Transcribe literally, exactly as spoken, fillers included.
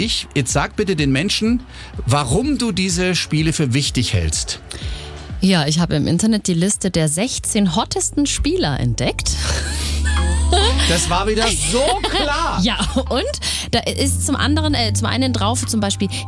dich. Jetzt sag bitte den Menschen, warum du diese Spiele für wichtig hältst. Ja, ich habe im Internet die Liste der sechzehn hottesten Spieler entdeckt. Das war wieder so klar. Ja, und da ist zum anderen, äh, zum einen drauf zum Beispiel